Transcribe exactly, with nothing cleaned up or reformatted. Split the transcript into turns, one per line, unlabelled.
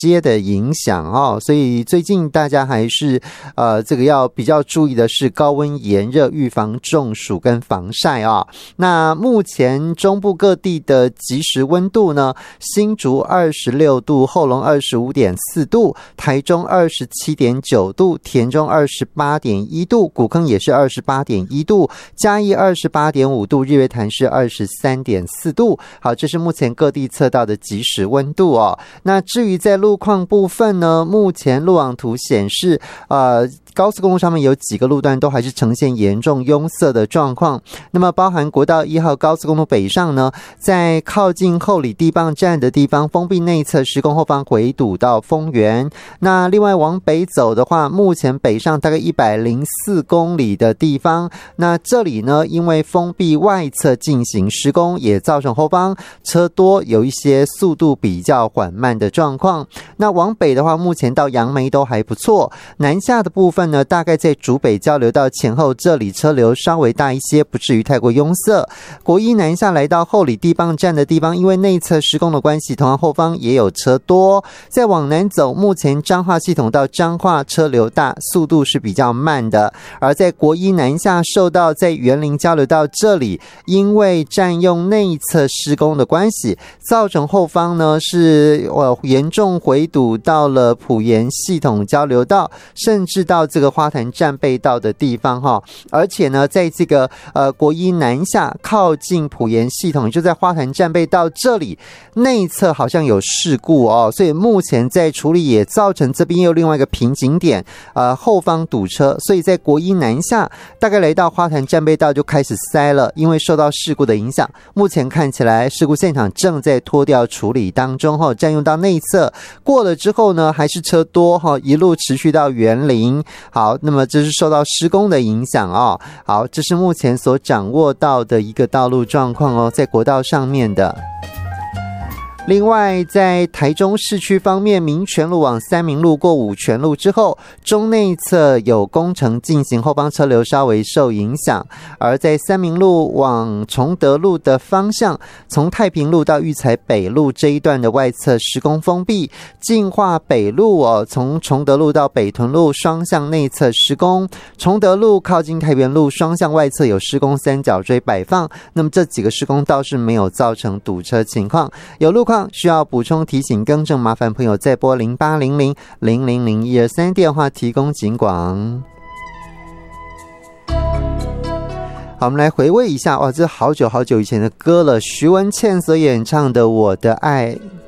些的影响哦，所以最近大家还是呃这个要比较注意的是高温炎热，预防中暑跟防晒啊、哦。那目前中部各地的即时温度呢，新竹二十六度，后龙二十五点四度，台中二十七点九度，田中二十八点一度，古坑也是二十八点一度，嘉义二十八点五度，日月潭是二十三点四度。好，这是目前各地测到的即时温度哦。那至于在路况部分呢，目前路网图显示呃高速公路上面有几个路段都还是呈现严重拥塞的状况。那么包含国道一号高速公路北上呢，在靠近后里地磅站的地方封闭内侧施工，后方回堵到丰原。那另外往北走的话，目前北上大概一百零四公里的地方，那这里呢因为封闭外侧进行施工，也造成后方车多，有一些速度比较缓慢的状况。那往北的话，目前到杨梅都还不错，南下的部分呢，大概在竹北交流道前后，这里车流稍微大一些，不至于太过拥塞。国一南下来到后里地磅站的地方，因为内侧施工的关系，同样后方也有车多。再往南走，目前彰化系统到彰化车流大，速度是比较慢的。而在国一南下受到在园林交流道这里，因为占用内侧施工的关系，造成后方呢是呃严重回堵到了埔盐系统交流道，甚至到这个花坛战备道的地方哈。而且呢，在这个呃国一南下靠近埔盐系统，就在花坛战备道这里内侧好像有事故哦，所以目前在处理，也造成这边又另外一个瓶颈点，呃后方堵车，所以在国一南下大概来到花坛战备道就开始塞了，因为受到事故的影响，目前看起来事故现场正在拖吊处理当中哈，占用到内侧过了之后呢，还是车多哈，一路持续到园林。好，那么这是受到施工的影响哦。好，这是目前所掌握到的一个道路状况哦，在国道上面的。另外在台中市区方面，民权路往三民路过五权路之后，中内侧有工程进行，后方车流稍微受影响。而在三民路往崇德路的方向，从太平路到育才北路这一段的外侧施工封闭，进化北路哦，从崇德路到北屯路双向内侧施工，崇德路靠近太原路双向外侧有施工三角锥摆放，那么这几个施工倒是没有造成堵车情况。有路况需要补充提醒更正，麻烦朋友再拨零八零零零零零一二三电话提供警广。好，我们来回味一下，哇，这好久好久以前的歌了，徐文倩所演唱的《我的爱》。